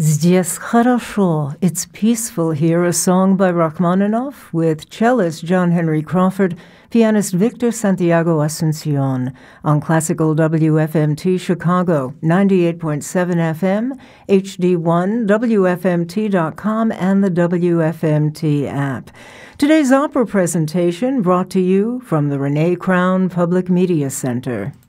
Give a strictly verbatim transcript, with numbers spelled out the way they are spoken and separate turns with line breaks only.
Здесь хорошо. It's peaceful here, a song by Rachmaninoff with cellist John Henry Crawford, pianist Victor Santiago Asuncion on Classical W F M T Chicago, ninety-eight point seven F M, H D one, W F M T dot com, and the W F M T app. Today's opera presentation brought to you from the Renee Crown Public Media Center.